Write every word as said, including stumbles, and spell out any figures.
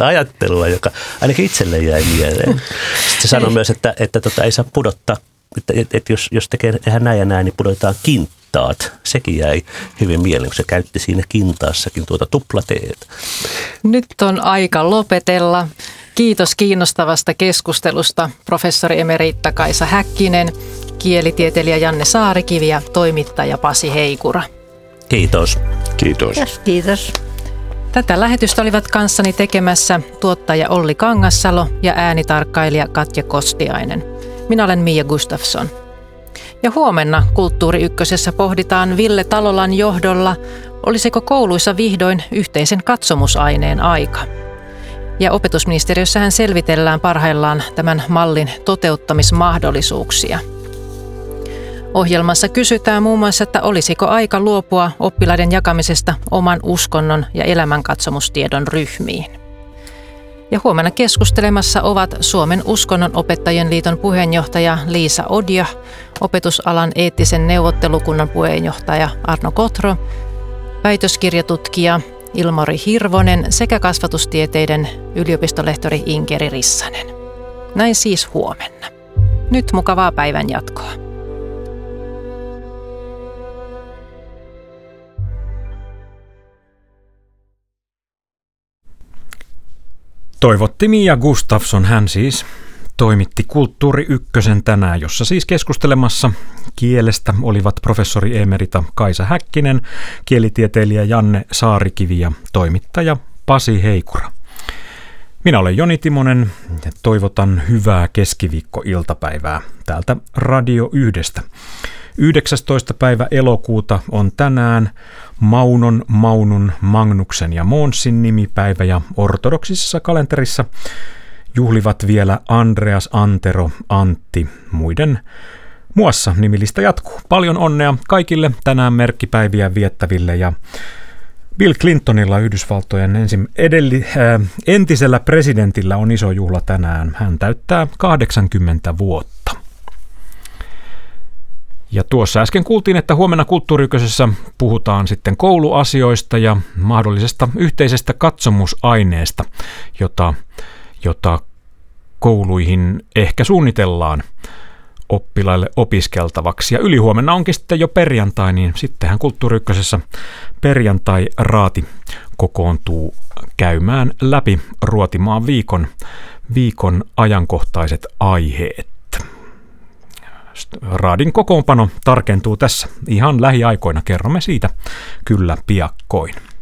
monta ajattelua, joka ainakin itselle jäi mieleen. Sitten se sanoi myös, että, että tota, ei saa pudottaa, että, että, että jos, jos tekee ihan näin ja näin, niin pudotetaan kintaat. Sekin jäi hyvin mieleen, kun se käytti siinä kintaassakin tuota tuplateet. Nyt on aika lopetella. Kiitos kiinnostavasta keskustelusta, professori emerita Kaisa Häkkinen, kielitieteilijä Janne Saarikivi ja toimittaja Pasi Heikura. Kiitos. Kiitos. Kiitos. Kiitos. Tätä lähetystä olivat kanssani tekemässä tuottaja Olli Kangassalo ja äänitarkkailija Katja Kostiainen. Minä olen Mia Gustafsson. Ja huomenna Kulttuuri Ykkösessä pohditaan Ville Talolan johdolla, olisiko kouluissa vihdoin yhteisen katsomusaineen aika. Ja opetusministeriössähän selvitellään parhaillaan tämän mallin toteuttamismahdollisuuksia. Ohjelmassa kysytään muun muassa, että olisiko aika luopua oppilaiden jakamisesta oman uskonnon ja elämänkatsomustiedon ryhmiin. Ja huomenna keskustelemassa ovat Suomen uskonnonopettajien liiton puheenjohtaja Liisa Odia, opetusalan eettisen neuvottelukunnan puheenjohtaja Arno Kotro, väitöskirjatutkija Ilmari Hirvonen sekä kasvatustieteiden yliopistolehtori Inkeri Rissanen. Näin siis huomenna. Nyt mukavaa päivän jatkoa. Toivotti Mia Gustafsson, hän siis toimitti Kulttuuri Ykkösen tänään, jossa siis keskustelemassa kielestä olivat professori emerita Kaisa Häkkinen, kielitieteilijä Janne Saarikivi ja toimittaja Pasi Heikura. Minä olen Joni Timonen ja toivotan hyvää keskiviikkoiltapäivää täältä Radio Yhdestä. yhdeksästoista päivä elokuuta on tänään Maunon, Maunun, Magnuksen ja Moonsin nimipäivä ja ortodoksisessa kalenterissa juhlivat vielä Andreas, Antero, Antti, muiden muassa nimilista jatkuu. Paljon onnea kaikille tänään merkkipäiviä viettäville ja Bill Clintonilla, Yhdysvaltojen ensin edelli, äh, entisellä presidentillä on iso juhla tänään. Hän täyttää kahdeksankymmentä vuotta. Ja tuossa äsken kuultiin, että huomenna Kulttuuri Ykkösessä puhutaan sitten kouluasioista ja mahdollisesta yhteisestä katsomusaineesta, jota, jota kouluihin ehkä suunnitellaan oppilaille opiskeltavaksi. Ja ylihuomenna onkin sitten jo perjantai, niin sittenhän Kulttuuri Ykkösessä perjantai-raati kokoontuu käymään läpi ruotimaan viikon, viikon ajankohtaiset aiheet. Raadin kokoonpano tarkentuu tässä ihan lähiaikoina. Kerromme siitä kyllä piakkoin.